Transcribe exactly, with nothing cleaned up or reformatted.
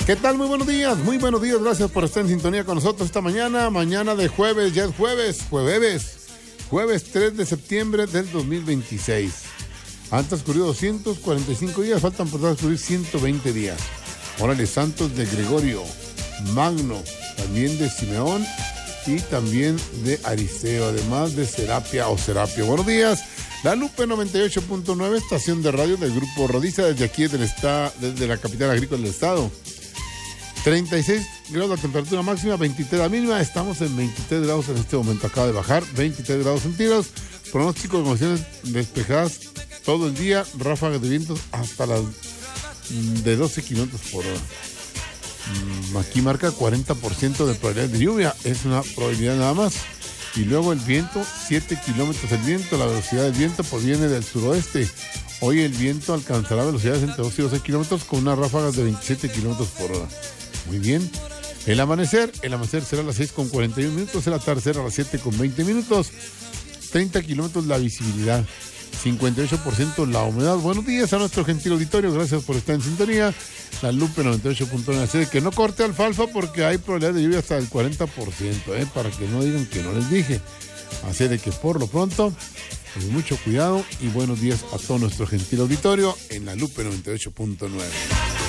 ¿Qué tal? Muy buenos días, muy buenos días. Gracias por estar en sintonía con nosotros esta mañana. Mañana de jueves, ya es jueves, jueves, jueves tres de septiembre del dos mil veintiséis. Han transcurrido doscientos cuarenta y cinco días, faltan por transcurrir ciento veinte días. Órale, santos de Gregorio, Magno, también de Simeón y también de Aristeo, además de Serapia o Serapio. Buenos días. La Lupe noventa y ocho punto nueve, estación de radio del Grupo Radiza, desde aquí, del estado, desde la capital agrícola del estado. treinta y seis grados la temperatura máxima, veintitrés la mínima. Estamos en veintitrés grados en este momento. Acaba de bajar, veintitrés grados centígrados. Pronóstico de condiciones despejadas todo el día. Ráfagas de vientos hasta las de doce kilómetros por hora. Aquí marca cuarenta por ciento de probabilidad de lluvia. Es una probabilidad nada más. Y luego el viento, siete kilómetros el viento. La velocidad del viento proviene del suroeste. Hoy el viento alcanzará velocidades entre dos y doce kilómetros con unas ráfagas de veintisiete kilómetros por hora. Muy bien. El amanecer, el amanecer será a las seis con cuarenta y un minutos, el atardecer a las siete con veinte minutos. treinta kilómetros la visibilidad, cincuenta y ocho por ciento la humedad. Buenos días a nuestro gentil auditorio, gracias por estar en sintonía. La Lupe noventa y ocho punto nueve, así de que no corte alfalfa porque hay probabilidad de lluvia hasta del cuarenta por ciento, ¿eh? Para que no digan que no les dije. Así de que por lo pronto, pues mucho cuidado y buenos días a todo nuestro gentil auditorio en la Lupe noventa y ocho punto nueve.